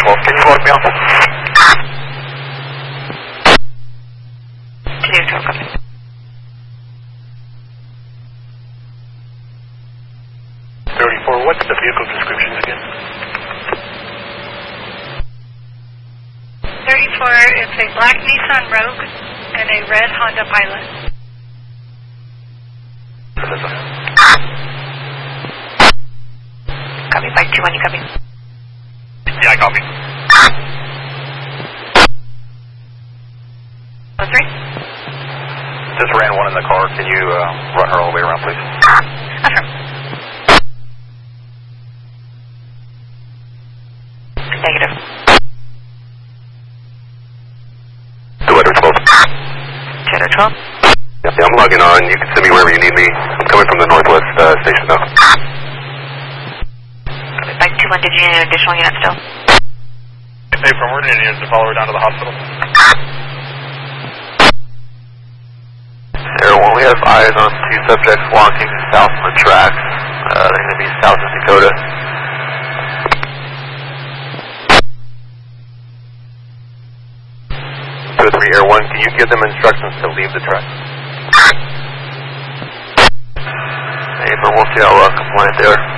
12, can you load me off? 2-12, copy. 34, what's the vehicle descriptions again? 34, it's a black Nissan Rogue and a red Honda Pilot. Copy, 521, you copy? Yeah, I copy. 03? Just ran one in the car. Can you run her all the way around, please? Affirm. Negative. The weather 12. 2-12? Yep, yeah, I'm logging on. You can send me wherever you need me. I'm coming from the northwest station now. 521, did you need an additional unit still? Hey, from where did you to follow her down to the hospital? Air 1, we have eyes on 2 subjects walking south on the tracks. They're going to be south of Dakota. 203 Air 1, can you give them instructions to leave the track? Hey, but we'll see how compliant they are.